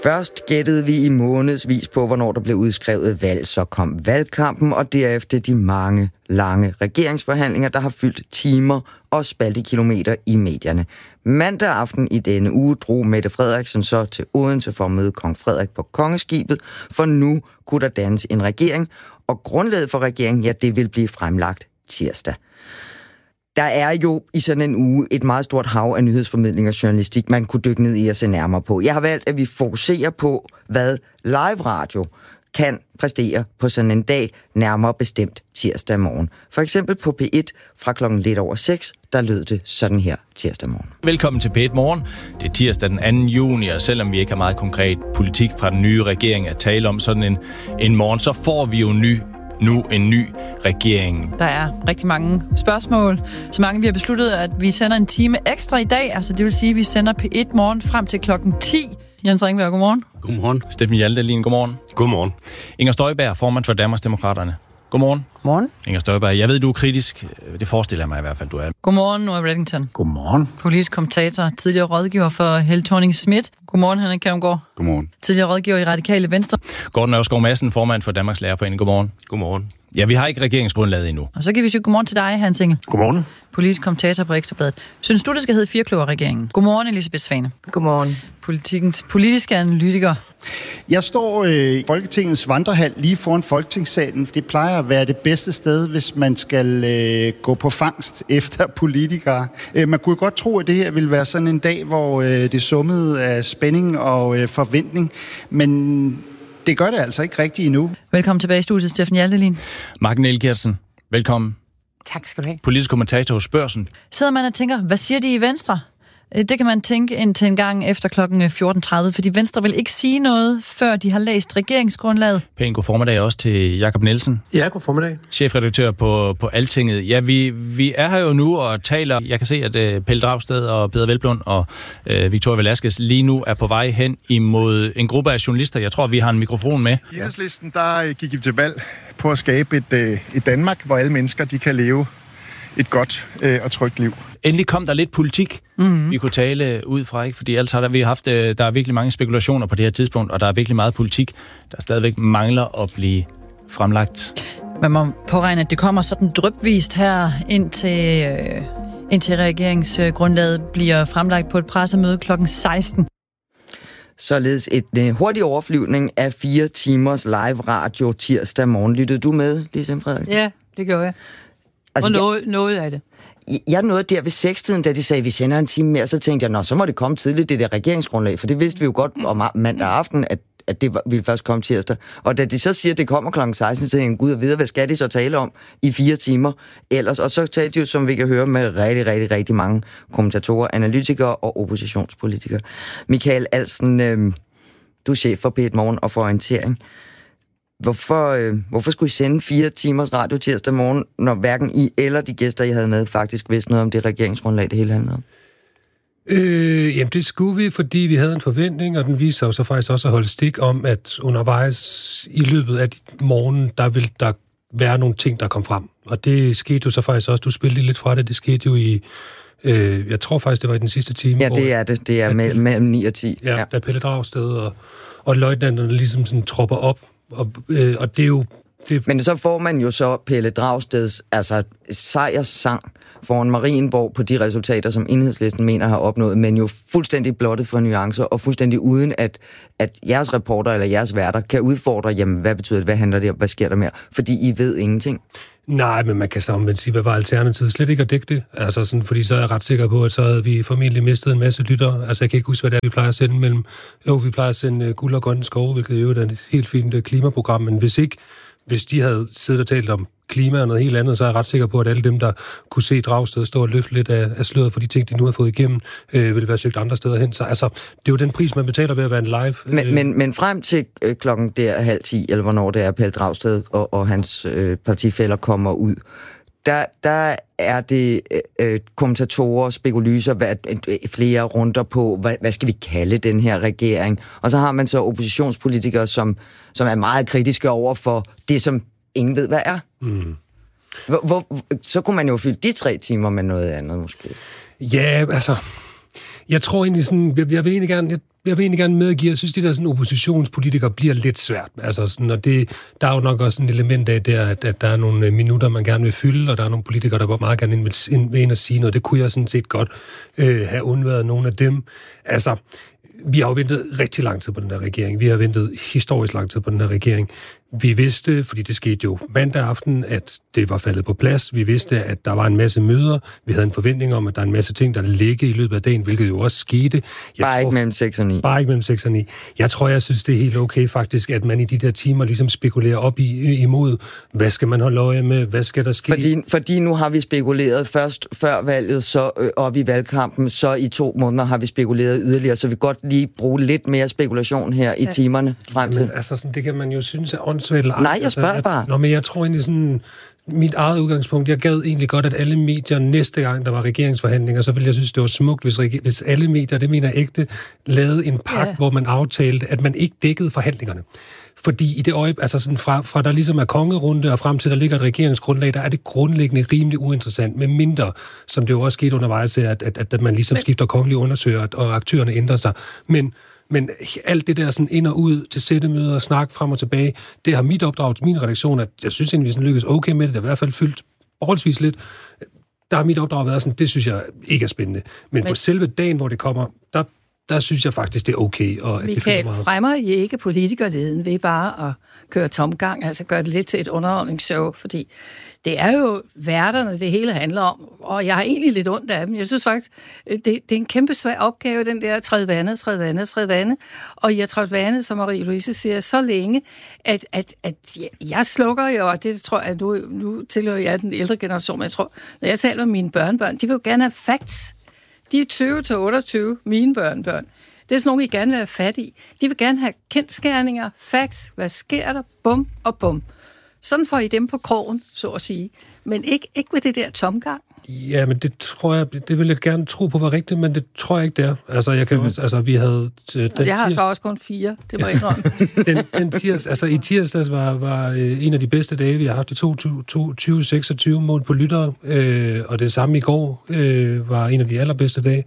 Først gættede vi i månedsvis på, hvornår der blev udskrevet valg, så kom valgkampen, og derefter de mange lange regeringsforhandlinger, der har fyldt timer og spaltekilometer i medierne. Mandag aften i denne uge drog Mette Frederiksen så til Odense for at møde kong Frederik på kongeskibet, for nu kunne der dannes en regering, og grundlaget for regeringen, ja, det vil blive fremlagt tirsdag. Der er jo i sådan en uge et meget stort hav af nyhedsformidling og journalistik, man kunne dykke ned i og se nærmere på. Jeg har valgt, at vi fokuserer på, hvad live radio kan præstere på sådan en dag, nærmere bestemt tirsdag morgen. For eksempel på P1 fra 6:00, der lød det sådan her tirsdag morgen. Velkommen til P1 Morgen. Det er tirsdag den 2. juni, og selvom vi ikke har meget konkret politik fra den nye regering at tale om sådan en morgen, så får vi jo nu en ny regering. Der er rigtig mange spørgsmål. Så mange, vi har besluttet, at vi sender en time ekstra i dag. Altså det vil sige, at vi sender P1 Morgen frem til klokken 10. Jens Ringberg, godmorgen. Godmorgen. Steffen Hjaltelin, godmorgen. Godmorgen. Inger Støjberg, formand for Danmarksdemokraterne. Godmorgen. Godmorgen. Inger Støjberg, jeg ved, du er kritisk. Det forestiller jeg mig i hvert fald, du er. Godmorgen, Nora Reddington. Godmorgen. Politisk kommentator, tidligere rådgiver for Helle Thorning-Schmidt. Godmorgen, Henrik Kjærgaard. Godmorgen. Tidligere rådgiver i Radikale Venstre. Gordon Ørskov Madsen, formand for Danmarks Lærerforening. Godmorgen. Godmorgen. Ja, vi har ikke regeringsgrundlaget endnu. Og så kan vi sige godmorgen til dig, Hans Engel. Godmorgen. Politisk kommentator på Ekstra Bladet. Synes du, det skal hedde Firkløver-regeringen? Godmorgen, Elisabeth Svane. Godmorgen. Politikens politiske analytiker. Jeg står i Folketingets vandrehal lige foran Folketingssalen. Det plejer at være det bedste sted, hvis man skal gå på fangst efter politikere. Man kunne godt tro, at det her ville være sådan en dag, hvor det summede af spænding og forventning. Men det gør det altså ikke rigtigt endnu. Velkommen tilbage i studiet, Steffen Hjaltelin. Marken Elgertsen, velkommen. Tak skal du have. Politisk kommentator hos Børsen. Sidder man og tænker, hvad siger de i Venstre? Det kan man tænke indtil en gang efter klokken 14.30, fordi Venstre vil ikke sige noget, før de har læst regeringsgrundlaget. Pæn god formiddag også til Jakob Nielsen. Ja, god formiddag. Chefredaktør på Altinget. Ja, vi er her jo nu og taler. Jeg kan se, at Pelle Dragsted og Peder Hvelplund og Victoria Velasquez lige nu er på vej hen imod en gruppe af journalister. Jeg tror, vi har en mikrofon med. I Enhedslisten, der gik vi til valg på at skabe et Danmark, hvor alle mennesker de kan leve et godt og trygt liv. Endelig kom der lidt politik, vi kunne tale ud fra, ikke? Fordi ellers har vi haft, der er virkelig mange spekulationer på det her tidspunkt, og der er virkelig meget politik, der stadigvæk mangler at blive fremlagt. Man må påregne, at det kommer sådan drypvist her, indtil regeringsgrundlaget bliver fremlagt på et pressemøde klokken 16. Således en hurtig overflyvning af 4 timers live radio tirsdag morgen. Lyttede du med, Lise Frederiksen? Ja, det gjorde jeg. Altså, Og noget af det. Jeg nåede der ved 6-tiden, da de sagde, at vi sender en time mere, så tænkte jeg, så må det komme tidligt, det der regeringsgrundlag, for det vidste vi jo godt om mandag aften, at det ville først komme tirsdag. Og da de så siger, at det kommer klokken 16, så tænkte jeg, gud og videre, hvad skal de så tale om i 4 timer ellers? Og så talte de jo, som vi kan høre, med rigtig mange kommentatorer, analytikere og oppositionspolitikere. Michael Alsen, du er chef for P1 Morgen og for Orientering. Hvorfor skulle I sende 4 timers radio tirsdag morgen, når hverken I eller de gæster, I havde med, faktisk vidste noget om det regeringsgrundlag, det hele handlede om? Jamen det skulle vi, fordi vi havde en forventning, og den viste sig jo så faktisk også at holde stik om, at undervejs i løbet af morgenen, der ville der være nogle ting, der kom frem. Og det skete jo så faktisk også, du spillede lidt fra det skete jo i, jeg tror faktisk, det var i den sidste time. Ja, det er det. Det er mellem 9 og 10. Ja, der Pelle Dragsted og løjtnanterne ligesom sådan tropper op. Og det er jo... Men så får man jo så Pelle Dragsteds sejrssang foran Marienborg på de resultater, som Enhedslisten mener har opnået, men jo fuldstændig blottet for nuancer, og fuldstændig uden, at jeres reporter eller jeres værter kan udfordre, jamen, hvad betyder det, hvad handler det om, hvad sker der mere? Fordi I ved ingenting. Nej, men man kan sammenvendt sige, hvad var alternativet? Slet ikke at dække det. Altså sådan, fordi så er jeg ret sikker på, at så havde vi formentlig mistet en masse lyttere. Altså jeg kan ikke huske, hvad det er, vi plejer at sende mellem... Jo, vi plejer at sende Guld og Grønne Skove, hvilket jo er et helt fint klimaprogram, men hvis de havde siddet og talt om klima og noget helt andet, så er jeg ret sikker på, at alle dem, der kunne se Dragsted stå og løfte lidt af sløret for de ting, de nu har fået igennem, ville være søgt andre steder hen. Så altså, det er jo den pris, man betaler ved at være en live. Men frem til klokken der 9:30, eller hvornår det er, Pelle Dragsted og hans partifæller kommer ud, der er det kommentatorer, spekulyser, flere runder på, hvad skal vi kalde den her regering? Og så har man så oppositionspolitikere, som er meget kritiske over for det, som ingen ved, hvad er. Så kunne man jo fylde de 3 timer med noget andet, måske. Ja, altså... Jeg tror egentlig sådan, jeg vil egentlig gerne medgive, jeg synes, de der sådan oppositionspolitikere bliver lidt svært. Altså sådan, og der er jo nok også en element af der, at der er nogle minutter, man gerne vil fylde, og der er nogle politikere, der meget gerne vil ind og sige noget. Det kunne jeg sådan set godt have undværet nogle af dem. Altså, vi har jo ventet rigtig lang tid på den her regering. Vi har ventet historisk lang tid på den her regering. Vi vidste, fordi det skete jo mandag aften, at det var faldet på plads. Vi vidste, at der var en masse møder. Vi havde en forventning om, at der er en masse ting, der ligger i løbet af dagen, hvilket jo også skete. Ikke mellem 6 og 9. Bare ikke mellem 6 og 9. Jeg synes, det er helt okay faktisk, at man i de der timer ligesom spekulerer op imod, hvad skal man holde øje med, hvad skal der ske? Fordi nu har vi spekuleret først før valget, så op i valgkampen, så i 2 måneder har vi spekuleret yderligere, så vi godt lige bruge lidt mere spekulation her i timerne frem til. Men altså, sådan, det kan man jo synes er åndssvagt. Nej, jeg spørger bare. Men jeg tror egentlig sådan, mit eget udgangspunkt, jeg gad egentlig godt, at alle medier næste gang, der var regeringsforhandlinger, så ville jeg synes, det var smukt, hvis alle medier, det mener jeg ægte, lavede en pagt, hvor man aftalte, at man ikke dækkede forhandlingerne. Fordi i det øjeblik, altså sådan fra der ligesom er kongerunde og frem til, der ligger et regeringsgrundlag, der er det grundlæggende rimelig uinteressant, med mindre, som det jo også skete undervejs, at man ligesom skifter kongelige undersøger, og aktørerne ændrer sig. Men alt det der sådan ind og ud til sættemøder og snak frem og tilbage, det har mit opdrag til min redaktion, at jeg synes egentlig, vi lykkes okay med det. Det er i hvert fald fyldt forholdsvis lidt. Der har mit opdrag været sådan, det synes jeg ikke er spændende. Men på selve dagen, hvor det kommer, der synes jeg faktisk, det er okay. Og Michael, fremmer I ikke politikerleden ved bare at køre tomgang, altså gøre det lidt til et underholdningsshow, fordi det er jo værterne, det hele handler om, og jeg har egentlig lidt ondt af dem. Jeg synes faktisk, det er en kæmpe svær opgave, den der træde vande, og jeg træder vande, som Marie-Louise siger, så længe, at jeg slukker jo, og det tror jeg, nu tilhører jeg den ældre generation, men jeg tror, når jeg taler med mine børnebørn, de vil jo gerne have facts. De er 20-28, mine børnebørn. Det er sådan nogle, I gerne vil have fat i. De vil gerne have kendskærninger, facts, hvad sker der, bum og bum. Sådan får I dem på krogen, så at sige. Men ikke med det der tomgang. Ja, men det tror jeg, det vil jeg gerne tro på var rigtigt, men det tror jeg ikke, det er. Altså, vi havde... Jeg har så også kun 4, det må jeg indrømme. I tirsdags var en af de bedste dage, vi har haft i 2026 mål på lyttere, og det samme i går var en af de allerbedste dage.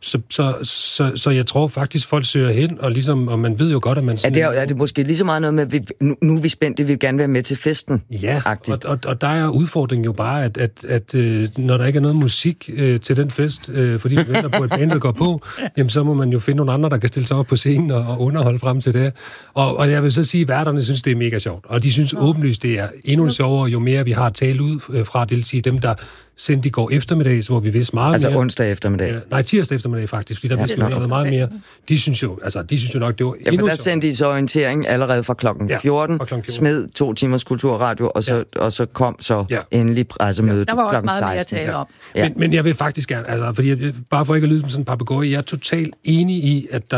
Så jeg tror faktisk, folk søger hen, og man ved jo godt, at man... Er det måske lige så meget noget med, nu er vi spændt, vi vil gerne være med til festen? Ja, og der er udfordringen jo bare, at når der ikke er noget musik til den fest, fordi vi venter på, at bandet går på, jamen så må man jo finde nogle andre, der kan stille sig op på scenen og underholde frem til det. Og jeg vil så sige, at værterne synes, det er mega sjovt. Og de synes åbenlyst, det er endnu sjovere, jo mere vi har talt ud fra, det vil sige dem, der sendte i går eftermiddag, hvor vi vidste meget mere. Altså onsdag eftermiddag? Nej, tirsdag eftermiddag faktisk, fordi der vidste noget meget mere. De synes jo nok, det var endnu for der sendte I så orientering allerede fra klokken 14, smed 2 timers kulturradio, og så kom endelig pressemødet klokken 16. Der var også meget mere at tale om. Ja. Men jeg vil faktisk gerne, fordi bare for ikke at lyde som sådan en papegøje, jeg er totalt enig i, at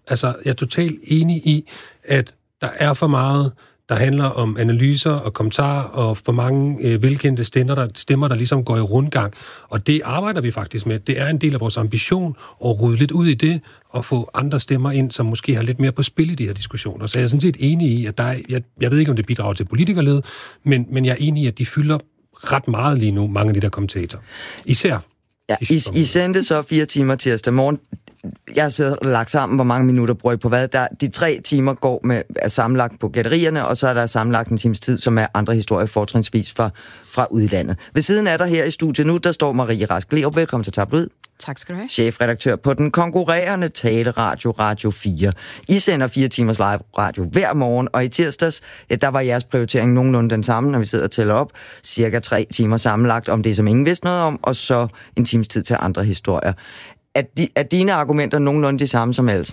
der er for meget, der handler om analyser og kommentarer og for mange velkendte stemmer, der ligesom går i rundgang. Og det arbejder vi faktisk med. Det er en del af vores ambition at rydde lidt ud i det og få andre stemmer ind, som måske har lidt mere på spil i de her diskussioner. Så jeg er sådan set enig i, at jeg ved ikke, om det bidrager til politikerled, men jeg er enig i, at de fylder ret meget lige nu, mange af de der kommentatorer. Især. Ja, I sendte så 4 timer tirsdag morgen. Jeg har lagt sammen, hvor mange minutter bruger I på hvad. De 3 timer er sammenlagt på gallerierne, og så er der sammenlagt en times tid, som er andre historier, fortrinsvis fra udlandet. Ved siden af der her i studiet nu, der står Marie Rask Lerup. Velkommen til Tabloid. Tak skal du have. Chefredaktør på den konkurrerende taleradio Radio 4. I sender 4 timers live radio hver morgen, og i tirsdags, der var jeres prioritering nogenlunde den samme, når vi sidder og tæller op. Cirka 3 timer sammenlagt om det, som ingen vidste noget om, og så en times tid til andre historier. Er dine argumenter nogenlunde de samme som ellers?